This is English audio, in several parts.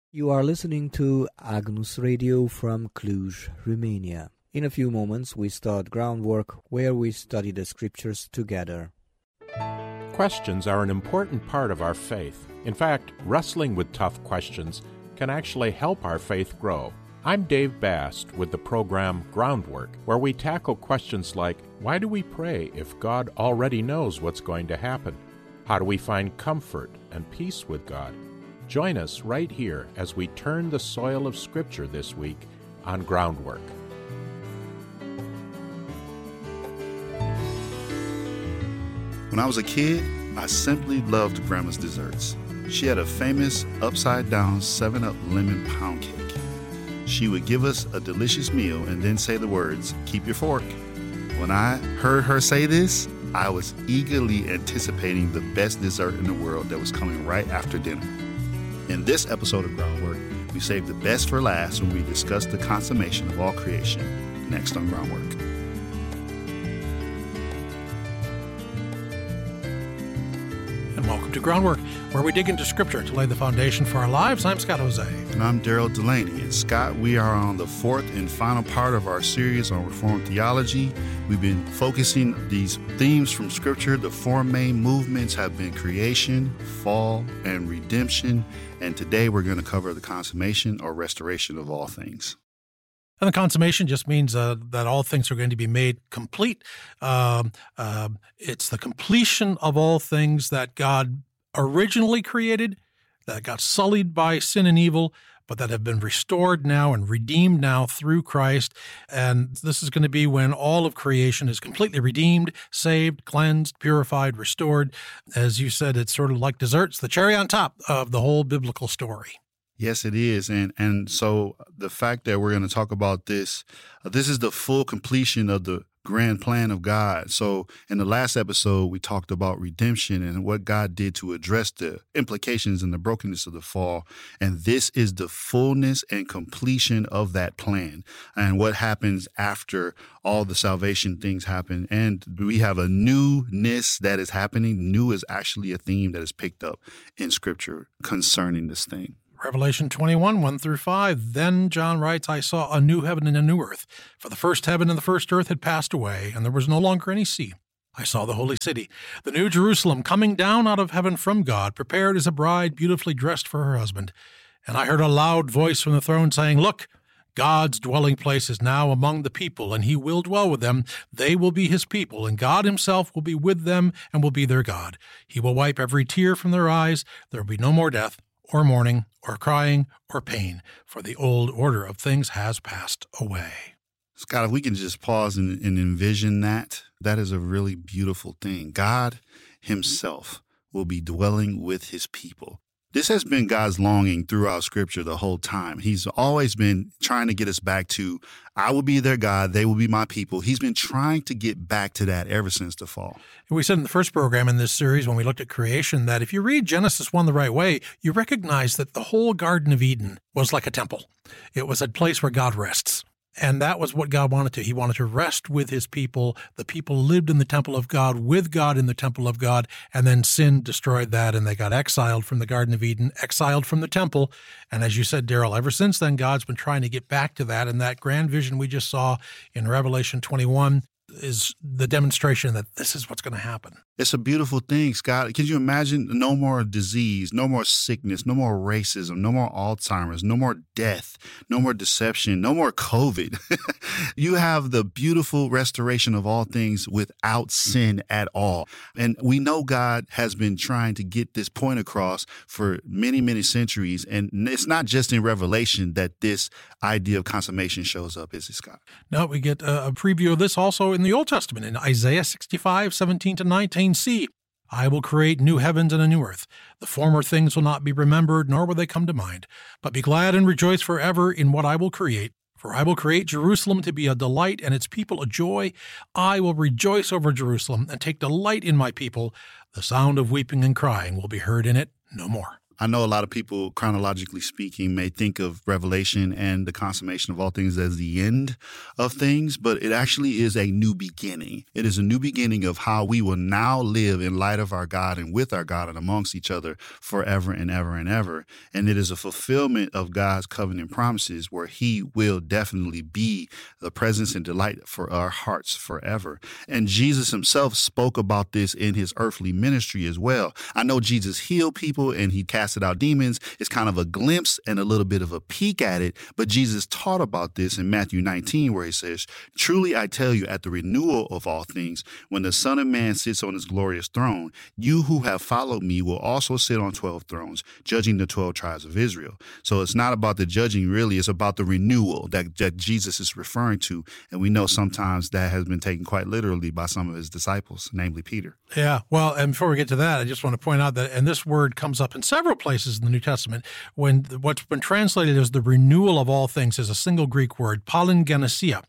You are listening to Agnus Radio from Cluj, Romania. In a few moments, we start groundwork where we study the scriptures together. Questions are an important part of our faith. In fact, wrestling with tough questions can actually help our faith grow. I'm Dave Bast with the program Groundwork, where we tackle questions like, why do we pray if God already knows what's going to happen? How do we find comfort and peace with God? Join us right here as we turn the soil of Scripture this week on Groundwork. When I was a kid, I simply loved Grandma's desserts. She had a famous upside-down 7-Up lemon pound cake. She would give us a delicious meal and then say the words, "Keep your fork." When I heard her say this, I was eagerly anticipating the best dessert in the world that was coming right after dinner. In this episode of Groundwork, we saved the best for last when we discuss the consummation of all creation, next on Groundwork. And welcome to Groundwork, where we dig into Scripture to lay the foundation for our lives. I'm Scott Jose. And I'm Daryl Delaney. And Scott, we are on the fourth and final part of our series on Reformed theology. We've been focusing these themes from Scripture. The four main movements have been creation, fall, and redemption. And today we're going to cover the consummation or restoration of all things. And the consummation just means that all things are going to be made complete. It's the completion of all things that God originally created, that got sullied by sin and evil, but that have been restored now and redeemed now through Christ. And this is going to be when all of creation is completely redeemed, saved, cleansed, purified, restored. As you said, it's sort of like desserts, the cherry on top of the whole biblical story. Yes, it is. And so the fact that we're going to talk about this is the full completion of the grand plan of God. So in the last episode, we talked about redemption and what God did to address the implications and the brokenness of the fall. And this is the fullness and completion of that plan and what happens after all the salvation things happen. And we have a newness that is happening. New is actually a theme that is picked up in Scripture concerning this thing. Revelation 21, 1-5. Then John writes, I saw a new heaven and a new earth, for the first heaven and the first earth had passed away, and there was no longer any sea. I saw the holy city, the new Jerusalem, coming down out of heaven from God, prepared as a bride beautifully dressed for her husband. And I heard a loud voice from the throne saying, Look, God's dwelling place is now among the people, and he will dwell with them. They will be his people, and God himself will be with them and will be their God. He will wipe every tear from their eyes. There will be no more death, or mourning, or crying, or pain, for the old order of things has passed away. Scott, if we can just pause and envision that is a really beautiful thing. God himself will be dwelling with his people. This has been God's longing throughout Scripture the whole time. He's always been trying to get us back to, I will be their God, they will be my people. He's been trying to get back to that ever since the fall. We said in the first program in this series, when we looked at creation, that if you read Genesis 1 the right way, you recognize that the whole Garden of Eden was like a temple. It was a place where God rests. And that was what God wanted to. He wanted to rest with his people. The people lived in the temple of God, with God in the temple of God, and then sin destroyed that, and they got exiled from the Garden of Eden, exiled from the temple. And as you said, Daryl, ever since then, God's been trying to get back to that, and that grand vision we just saw in Revelation 21 is the demonstration that this is what's going to happen. It's a beautiful thing, Scott. Can you imagine no more disease, no more sickness, no more racism, no more Alzheimer's, no more death, no more deception, no more COVID. You have the beautiful restoration of all things without sin at all. And we know God has been trying to get this point across for many, many centuries. And it's not just in Revelation that this idea of consummation shows up, is it, Scott? No, we get a preview of this also in the Old Testament, in Isaiah 65, 17-19. See, I will create new heavens and a new earth. The former things will not be remembered, nor will they come to mind. But be glad and rejoice forever in what I will create. For I will create Jerusalem to be a delight and its people a joy. I will rejoice over Jerusalem and take delight in my people. The sound of weeping and crying will be heard in it no more. I know a lot of people, chronologically speaking, may think of Revelation and the consummation of all things as the end of things, but it actually is a new beginning. It is a new beginning of how we will now live in light of our God and with our God and amongst each other forever and ever and ever. And it is a fulfillment of God's covenant promises where he will definitely be the presence and delight for our hearts forever. And Jesus himself spoke about this in his earthly ministry as well. I know Jesus healed people and he casted out demons. It's kind of a glimpse and a little bit of a peek at it. But Jesus taught about this in Matthew 19, where he says, "Truly I tell you, at the renewal of all things, when the Son of Man sits on his glorious throne, you who have followed me will also sit on 12 thrones, judging the 12 tribes of Israel." So it's not about the judging, really. It's about the renewal that Jesus is referring to. And we know sometimes that has been taken quite literally by some of his disciples, namely Peter. Yeah, well, and before we get to that, I just want to point out that, and this word comes up in several places in the New Testament, when what's been translated as the renewal of all things is a single Greek word, palingenesia.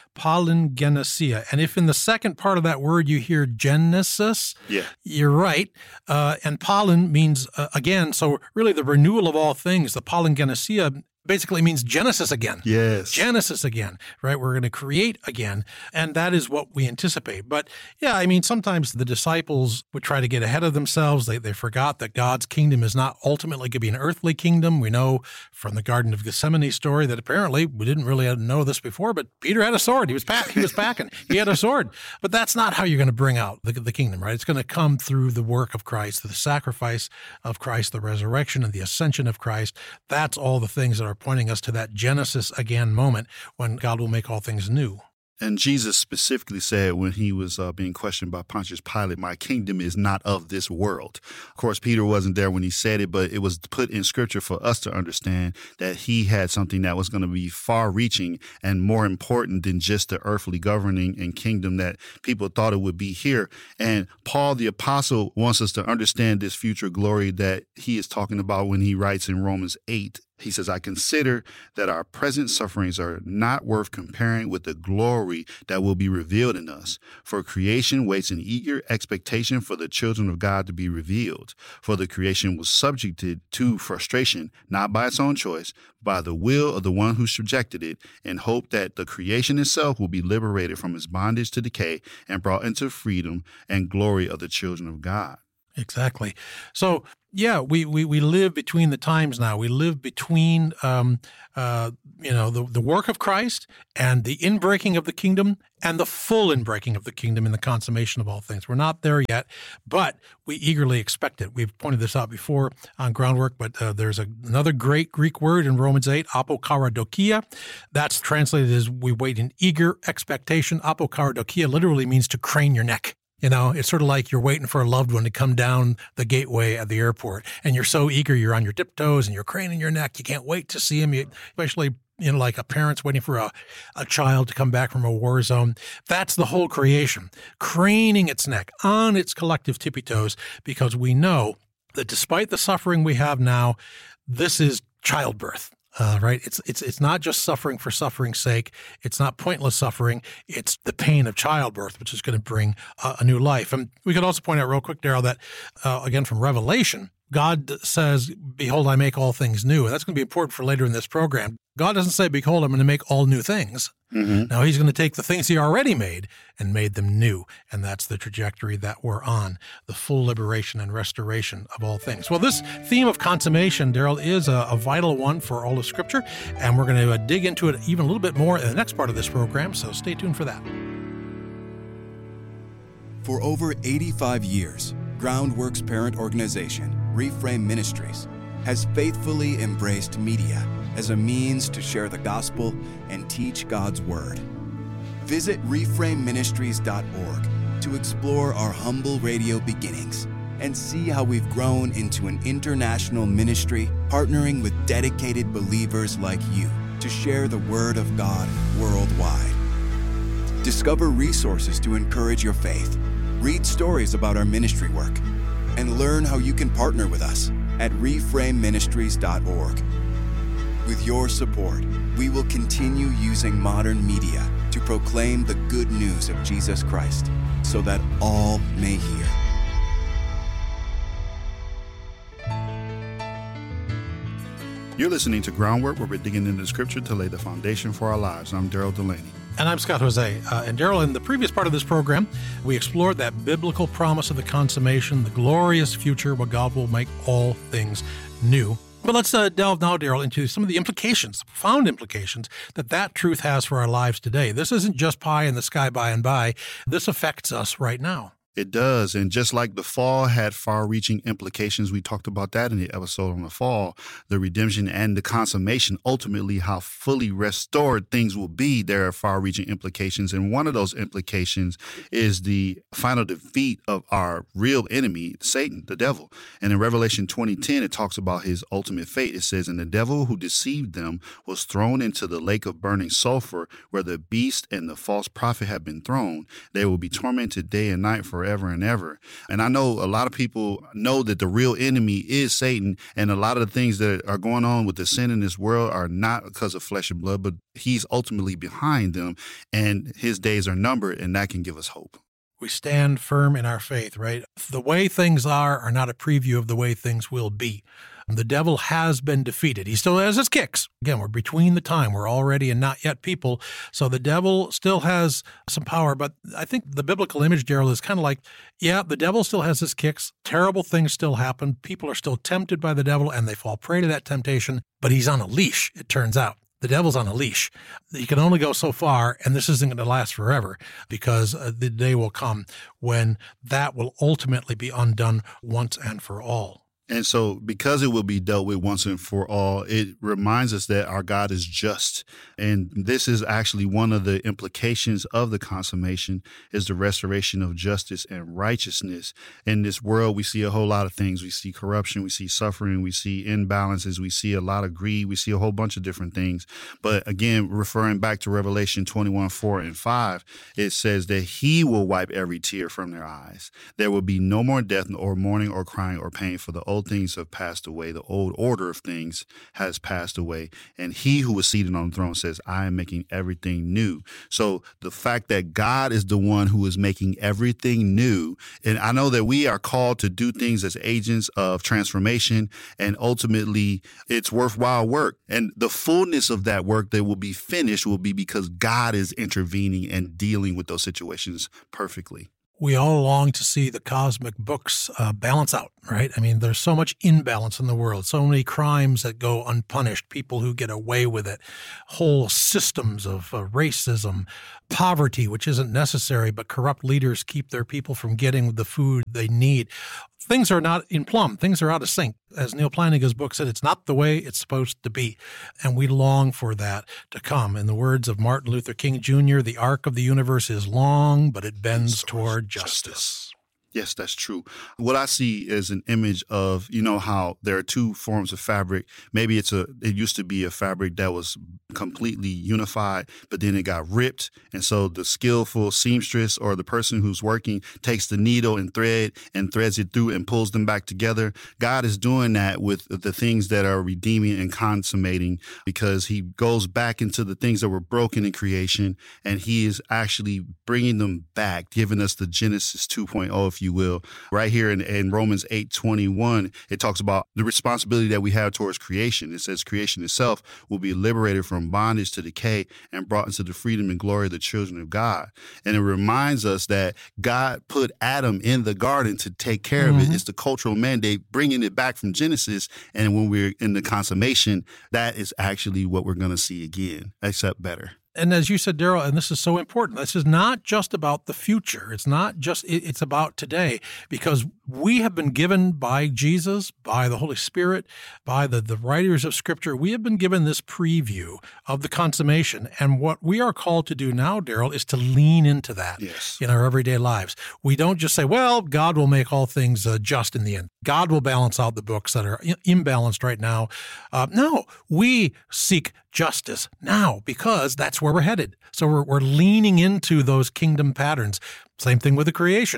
Palingenesia. And if in the second part of that word you hear Genesis, you're right. And palin means again, so really the renewal of all things, the palingenesia basically means Genesis again. Yes. Genesis again, right? We're going to create again. And that is what we anticipate. But yeah, I mean, sometimes the disciples would try to get ahead of themselves. They forgot that God's kingdom is not ultimately going to be an earthly kingdom. We know from the Garden of Gethsemane story that apparently, we didn't really know this before, but Peter had a sword. He was packing. He had a sword. But that's not how you're going to bring out the kingdom, right? It's going to come through the work of Christ, the sacrifice of Christ, the resurrection and the ascension of Christ. That's all the things that are pointing us to that Genesis again moment when God will make all things new. And Jesus specifically said when he was being questioned by Pontius Pilate, "My kingdom is not of this world." Of course, Peter wasn't there when he said it, but it was put in scripture for us to understand that he had something that was going to be far reaching and more important than just the earthly governing and kingdom that people thought it would be here. And Paul the apostle wants us to understand this future glory that he is talking about when he writes in Romans 8. He says, "I consider that our present sufferings are not worth comparing with the glory that will be revealed in us. For creation waits in eager expectation for the children of God to be revealed. For the creation was subjected to frustration, not by its own choice, by the will of the one who subjected it, in hope that the creation itself will be liberated from its bondage to decay and brought into freedom and glory of the children of God." Exactly. So, yeah, we live between the times now. We live between, the work of Christ and the inbreaking of the kingdom and the full inbreaking of the kingdom in the consummation of all things. We're not there yet, but we eagerly expect it. We've pointed this out before on Groundwork, but there's another great Greek word in Romans 8, apokaradokia. That's translated as we wait in eager expectation. Apokaradokia literally means to crane your neck. You know, it's sort of like you're waiting for a loved one to come down the gateway at the airport, and you're so eager, you're on your tiptoes and you're craning your neck. You can't wait to see him, especially, like a parent's waiting for a child to come back from a war zone. That's the whole creation, craning its neck on its collective tippy toes, because we know that despite the suffering we have now, this is childbirth. Right? It's not just suffering for suffering's sake. It's not pointless suffering. It's the pain of childbirth, which is going to bring a new life. And we could also point out real quick, Daryl, that again from Revelation, God says, "Behold, I make all things new." And that's going to be important for later in this program. God doesn't say, "Behold, I'm going to make all new things." Mm-hmm. Now he's going to take the things he already made and made them new. And that's the trajectory that we're on, the full liberation and restoration of all things. Well, this theme of consummation, Daryl, is a vital one for all of Scripture. And we're going to dig into it even a little bit more in the next part of this program. So stay tuned for that. For over 85 years, Groundwork's parent organization, Reframe Ministries, has faithfully embraced media as a means to share the gospel and teach God's word. Visit reframeministries.org to explore our humble radio beginnings and see how we've grown into an international ministry partnering with dedicated believers like you to share the word of God worldwide. Discover resources to encourage your faith, read stories about our ministry work, and learn how you can partner with us at reframeministries.org. With your support, we will continue using modern media to proclaim the good news of Jesus Christ so that all may hear. You're listening to Groundwork, where we're digging into Scripture to lay the foundation for our lives. I'm Daryl Delaney. And I'm Scott Jose. And Daryl, in the previous part of this program, we explored that biblical promise of the consummation, the glorious future where God will make all things new. But let's delve now, Daryl, into some of the implications, profound implications that truth has for our lives today. This isn't just pie in the sky by and by. This affects us right now. It does. And just like the fall had far-reaching implications, we talked about that in the episode on the fall, the redemption and the consummation, ultimately how fully restored things will be, there are far-reaching implications. And one of those implications is the final defeat of our real enemy, Satan, the devil. And in Revelation 20:10, it talks about his ultimate fate. It says, "And the devil who deceived them was thrown into the lake of burning sulfur, where the beast and the false prophet have been thrown. They will be tormented day and night forever and ever." And I know a lot of people know that the real enemy is Satan, and a lot of the things that are going on with the sin in this world are not because of flesh and blood, but he's ultimately behind them, and his days are numbered, and that can give us hope. We stand firm in our faith, right? The way things are not a preview of the way things will be. The devil has been defeated. He still has his kicks. Again, we're between the time. We're already and not yet people. So the devil still has some power. But I think the biblical image, Daryl, is kind of like, yeah, the devil still has his kicks. Terrible things still happen. People are still tempted by the devil, and they fall prey to that temptation. But he's on a leash, it turns out. The devil's on a leash. He can only go so far, and this isn't going to last forever, because the day will come when that will ultimately be undone once and for all. And so because it will be dealt with once and for all, it reminds us that our God is just. And this is actually one of the implications of the consummation, is the restoration of justice and righteousness. In this world, we see a whole lot of things. We see corruption, we see suffering, we see imbalances, we see a lot of greed, we see a whole bunch of different things. But again, referring back to Revelation 21:4 and 5, it says that he will wipe every tear from their eyes. There will be no more death or mourning or crying or pain, for the old things have passed away. The old order of things has passed away. And he who was seated on the throne says, "I am making everything new." So the fact that God is the one who is making everything new, and I know that we are called to do things as agents of transformation, and ultimately it's worthwhile work. And the fullness of that work that will be finished will be because God is intervening and dealing with those situations perfectly. We all long to see the cosmic books balance out, right? I mean, there's so much imbalance in the world, so many crimes that go unpunished, people who get away with it, whole systems of racism, poverty, which isn't necessary, but corrupt leaders keep their people from getting the food they need. Things are not in plumb. Things are out of sync. As Neil Plantinga's book said, it's not the way it's supposed to be. And we long for that to come. In the words of Martin Luther King Jr., the arc of the universe is long, but it bends toward justice. Yes, that's true. What I see is an image of, you know, how there are two forms of fabric. Maybe it used to be a fabric that was completely unified, but then it got ripped. And so the skillful seamstress or the person who's working takes the needle and threads it through and pulls them back together. God is doing that with the things that are redeeming and consummating, because he goes back into the things that were broken in creation, and he is actually bringing them back, giving us the Genesis 2.0, if you will. Right here in Romans 8:21, it talks about the responsibility that we have towards creation. It says creation itself will be liberated from bondage to decay and brought into the freedom and glory of the children of God. And it reminds us that God put Adam in the garden to take care of it. It's the cultural mandate, bringing it back from Genesis. And when we're in the consummation, that is actually what we're going to see again, except better. And as you said, Daryl, and this is so important, this is not just about the future. It's not just, it's about today, because we have been given by Jesus, by the Holy Spirit, by the writers of Scripture, we have been given this preview of the consummation. And what we are called to do now, Daryl, is to lean into that in our everyday lives. We don't just say, well, God will make all things just in the end. God will balance out the books that are imbalanced right now. No, we seek justice now, because that's where we're headed. So we're leaning into those kingdom patterns. Same thing with the creation.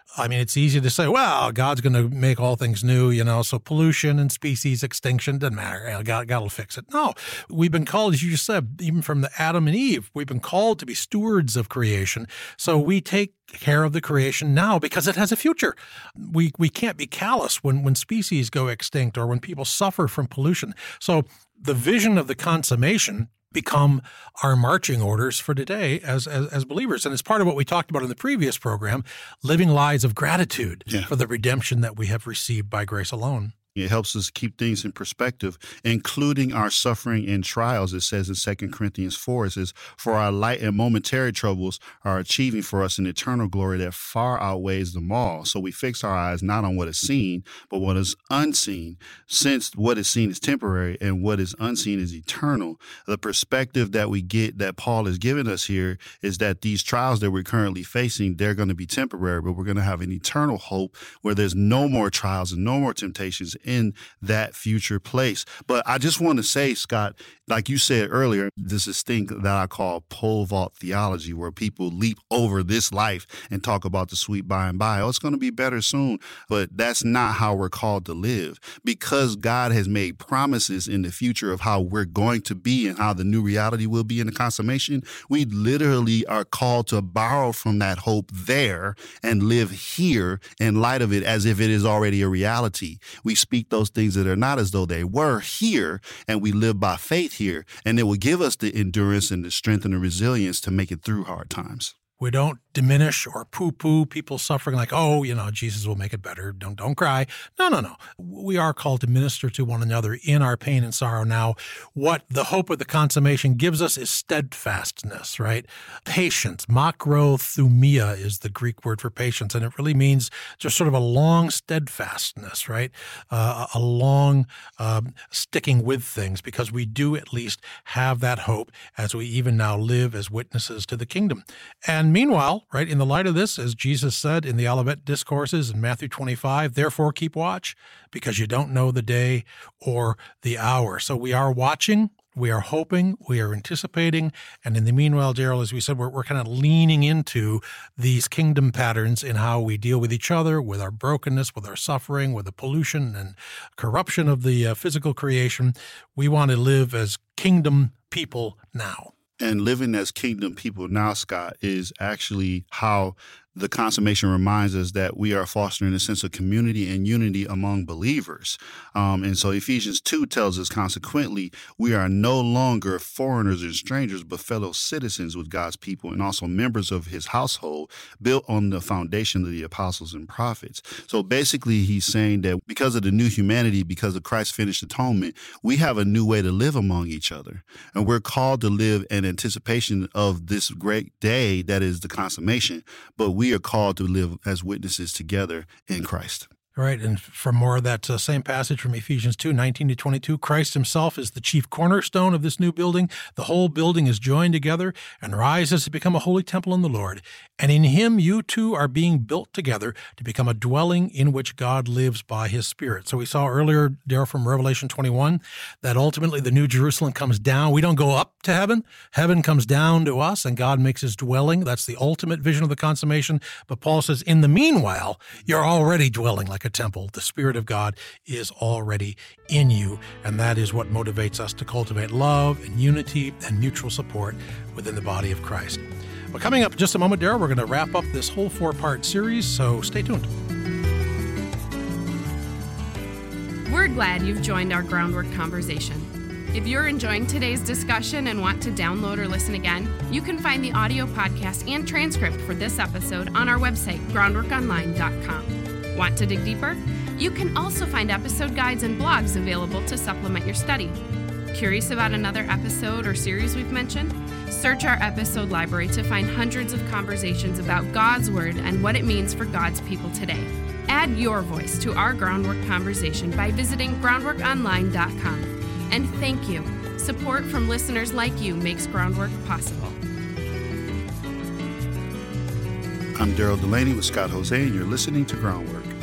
I mean, it's easy to say, well, God's going to make all things new, so pollution and species extinction doesn't matter. God will fix it. No, we've been called, as you just said, even from the Adam and Eve, we've been called to be stewards of creation. So we take care of the creation now because it has a future. We can't be callous when species go extinct or when people suffer from pollution. So the vision of the consummation become our marching orders for today as believers. And it's part of what we talked about in the previous program, living lives of gratitude for the redemption that we have received by grace alone. It helps us keep things in perspective, including our suffering and trials. It says in 2 Corinthians 4, it says, for our light and momentary troubles are achieving for us an eternal glory that far outweighs them all. So we fix our eyes not on what is seen, but what is unseen. Since what is seen is temporary and what is unseen is eternal, the perspective that we get, that Paul has given us here, is that these trials that we're currently facing, they're going to be temporary, but we're going to have an eternal hope where there's no more trials and no more temptations in that future place. But I just want to say, Scott, like you said earlier, this is thing that I call pole vault theology, where people leap over this life and talk about the sweet by and by. Oh, it's going to be better soon. But that's not how we're called to live, because God has made promises in the future of how we're going to be and how the new reality will be in the consummation. We literally are called to borrow from that hope there and live here in light of it as if it is already a reality. We speak those things that are not as though they were here, and we live by faith here, and it will give us the endurance and the strength and the resilience to make it through hard times. We don't diminish or poo-poo people suffering like, oh, Jesus will make it better. Don't cry. No. We are called to minister to one another in our pain and sorrow now. What the hope of the consummation gives us is steadfastness, right? Patience. Makrothumia is the Greek word for patience, and it really means just sort of a long steadfastness, right? A long sticking with things, because we do at least have that hope as we even now live as witnesses to the kingdom. And meanwhile, right, in the light of this, as Jesus said in the Olivet Discourses in Matthew 25, therefore keep watch, because you don't know the day or the hour. So we are watching, we are hoping, we are anticipating, and in the meanwhile, Daryl, as we said, we're kind of leaning into these kingdom patterns in how we deal with each other, with our brokenness, with our suffering, with the pollution and corruption of the physical creation. We want to live as kingdom people now. And living as kingdom people now, Scott, is actually how the consummation reminds us that we are fostering a sense of community and unity among believers. And so Ephesians 2 tells us, consequently, we are no longer foreigners and strangers, but fellow citizens with God's people and also members of his household, built on the foundation of the apostles and prophets. So basically, he's saying that because of the new humanity, because of Christ's finished atonement, we have a new way to live among each other. And we're called to live in anticipation of this great day that is the consummation, but we are called to live as witnesses together in Christ. Right, and for more of that same passage from Ephesians 2, 19 to 22, Christ himself is the chief cornerstone of this new building. The whole building is joined together and rises to become a holy temple in the Lord. And in him you too are being built together to become a dwelling in which God lives by his Spirit. So we saw earlier, Daryl, from Revelation 21, that ultimately the New Jerusalem comes down. We don't go up to heaven. Heaven comes down to us, and God makes his dwelling. That's the ultimate vision of the consummation. But Paul says, in the meanwhile, you're already dwelling like a temple. The Spirit of God is already in you, and that is what motivates us to cultivate love and unity and mutual support within the body of Christ. Well, coming up in just a moment, Daryl, we're going to wrap up this whole 4-part series, so stay tuned. We're glad you've joined our Groundwork conversation. If you're enjoying today's discussion and want to download or listen again, you can find the audio podcast and transcript for this episode on our website, groundworkonline.com. Want to dig deeper? You can also find episode guides and blogs available to supplement your study. Curious about another episode or series we've mentioned? Search our episode library to find hundreds of conversations about God's Word and what it means for God's people today. Add your voice to our Groundwork conversation by visiting groundworkonline.com. And thank you. Support from listeners like you makes Groundwork possible. I'm Daryl Delaney with Scott Jose, and you're listening to Groundwork.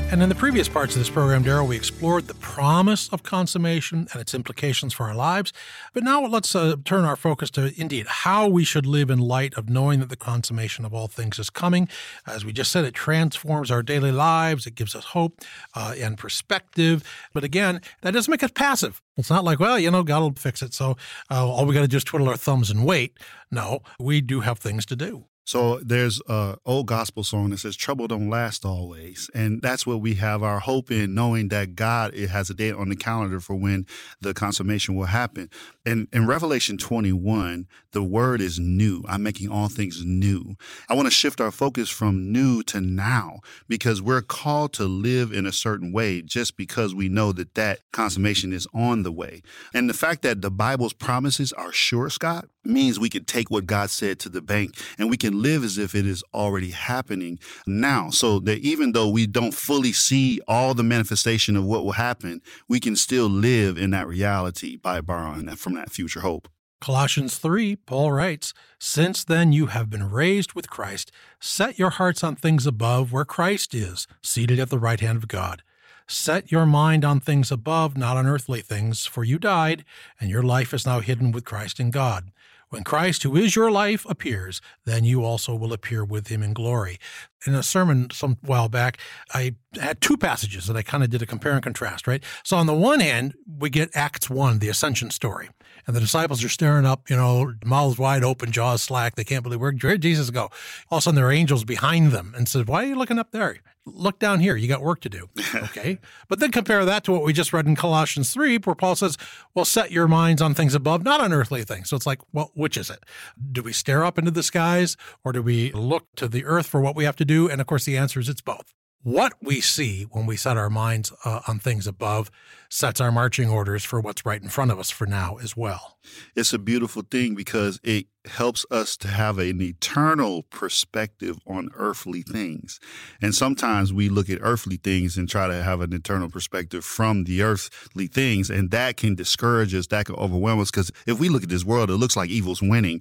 And in the previous parts of this program, Daryl, we explored the promise of consummation and its implications for our lives. But now let's turn our focus to, indeed, how we should live in light of knowing that the consummation of all things is coming. As we just said, it transforms our daily lives. It gives us hope and perspective. But again, that doesn't make us passive. It's not like, well, God will fix it, so all we got to do is twiddle our thumbs and wait. No, we do have things to do. So there's an old gospel song that says, trouble don't last always. And that's what we have our hope in, knowing that God has a date on the calendar for when the consummation will happen. And in Revelation 21, the word is new. I'm making all things new. I want to shift our focus from new to now, because we're called to live in a certain way just because we know that consummation is on the way. And the fact that the Bible's promises are sure, Scott, means we can take what God said to the bank and we can live as if it is already happening now. So that even though we don't fully see all the manifestation of what will happen, we can still live in that reality by borrowing that from that future hope. Colossians 3, Paul writes, "Since then you have been raised with Christ. Set your hearts on things above, where Christ is, seated at the right hand of God. Set your mind on things above, not on earthly things, for you died, and your life is now hidden with Christ in God. When Christ, who is your life, appears, then you also will appear with him in glory." In a sermon some while back, I had two passages that I kind of did a compare and contrast, right? So on the one hand, we get Acts 1, the ascension story. And the disciples are staring up, mouths wide open, jaws slack. They can't believe, where did Jesus go? All of a sudden, there are angels behind them and said, "Why are you looking up there? Look down here. You got work to do." Okay. But then compare that to what we just read in Colossians 3, where Paul says, well, set your minds on things above, not on earthly things. So it's like, well, which is it? Do we stare up into the skies, or do we look to the earth for what we have to do? And of course, the answer is it's both. What we see when we set our minds on things above sets our marching orders for what's right in front of us for now as well. It's a beautiful thing because it helps us to have an eternal perspective on earthly things. And sometimes we look at earthly things and try to have an eternal perspective from the earthly things, and that can discourage us, that can overwhelm us, because if we look at this world, it looks like evil's winning.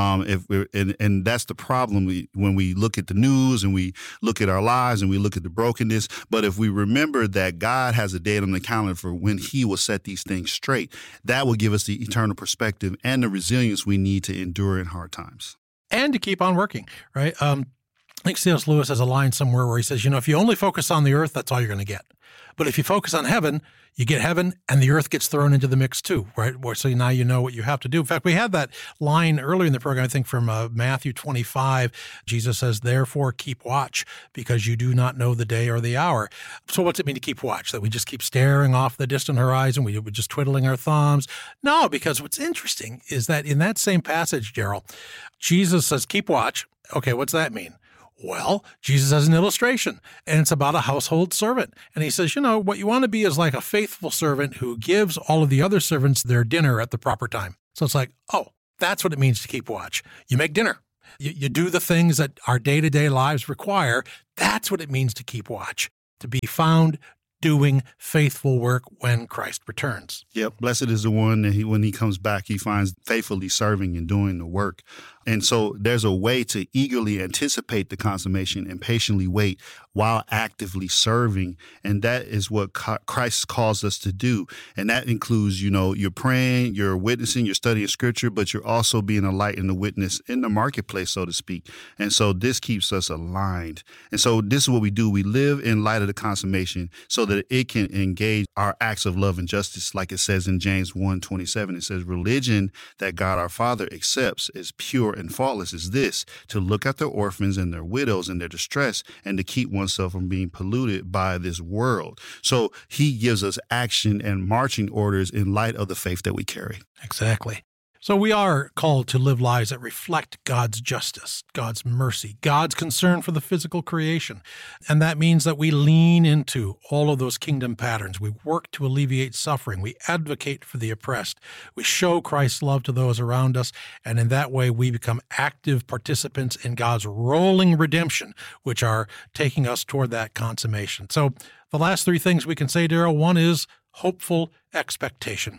And that's the problem when we look at the news and we look at our lives and we look at the brokenness. But if we remember that God has a date on the calendar for when he will set these things straight, that will give us the eternal perspective and the resilience we need to endure in hard times. And to keep on working, right? I think C.S. Lewis has a line somewhere where he says, if you only focus on the earth, that's all you're going to get. But if you focus on heaven, you get heaven and the earth gets thrown into the mix too, right? So now you know what you have to do. In fact, we had that line earlier in the program, I think from Matthew 25. Jesus says, "Therefore keep watch, because you do not know the day or the hour." So what's it mean to keep watch? That we just keep staring off the distant horizon? We're just twiddling our thumbs? No, because what's interesting is that in that same passage, Daryl, Jesus says, keep watch. Okay, what's that mean? Well, Jesus has an illustration, and it's about a household servant. And he says, what you want to be is like a faithful servant who gives all of the other servants their dinner at the proper time. So it's like, oh, that's what it means to keep watch. You make dinner. You do the things that our day-to-day lives require. That's what it means to keep watch, to be found doing faithful work when Christ returns. Yep. Blessed is the one that when he comes back, he finds faithfully serving and doing the work. And so there's a way to eagerly anticipate the consummation and patiently wait while actively serving. And that is what Christ calls us to do. And that includes, you're praying, you're witnessing, you're studying scripture, but you're also being a light and a witness in the marketplace, so to speak. And so this keeps us aligned. And so this is what we do. We live in light of the consummation so that it can engage our acts of love and justice. Like it says in James 1:27, it says, religion that God our Father accepts is pure and faultless is this, to look at the orphans and their widows in their distress and to keep oneself from being polluted by this world. So he gives us action and marching orders in light of the faith that we carry. Exactly. So we are called to live lives that reflect God's justice, God's mercy, God's concern for the physical creation. And that means that we lean into all of those kingdom patterns. We work to alleviate suffering. We advocate for the oppressed. We show Christ's love to those around us. And in that way, we become active participants in God's rolling redemption, which are taking us toward that consummation. So the last three things we can say, Daryl, one is hopeful expectation.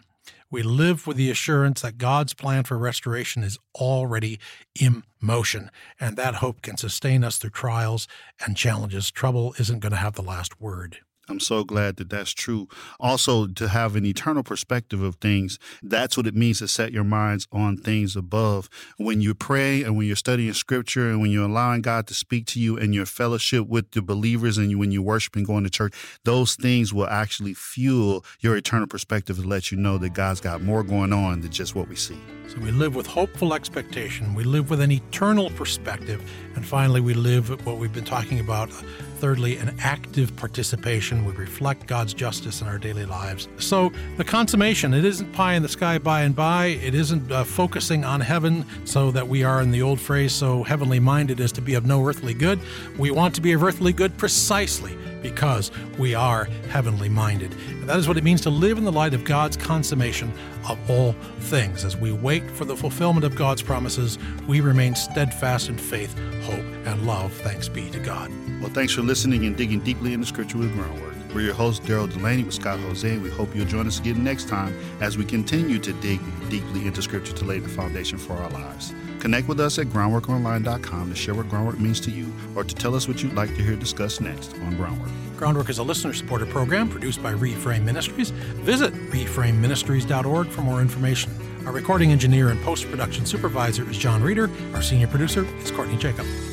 We live with the assurance that God's plan for restoration is already in motion, and that hope can sustain us through trials and challenges. Trouble isn't going to have the last word. I'm so glad that that's true. Also, to have an eternal perspective of things, that's what it means to set your minds on things above. When you pray and when you're studying scripture and when you're allowing God to speak to you and your fellowship with the believers and when you worship and going to church, those things will actually fuel your eternal perspective and let you know that God's got more going on than just what we see. So we live with hopeful expectation. We live with an eternal perspective. And finally, we live what we've been talking about. Thirdly, an active participation. We reflect God's justice in our daily lives. So the consummation, it isn't pie in the sky by and by. It isn't focusing on heaven so that we are, in the old phrase, so heavenly minded as to be of no earthly good. We want to be of earthly good precisely because we are heavenly minded. And that is what it means to live in the light of God's consummation of all things. As we wait for the fulfillment of God's promises, we remain steadfast in faith, hope, and love. Thanks be to God. Well, thanks for listening and digging deeply into Scripture with Groundwork. We're your host, Daryl Delaney with Scott Jose. We hope you'll join us again next time as we continue to dig deeply into Scripture to lay the foundation for our lives. Connect with us at groundworkonline.com to share what Groundwork means to you or to tell us what you'd like to hear discussed next on Groundwork. Groundwork is a listener-supported program produced by Reframe Ministries. Visit reframeministries.org for more information. Our recording engineer and post-production supervisor is John Reeder. Our senior producer is Courtney Jacob.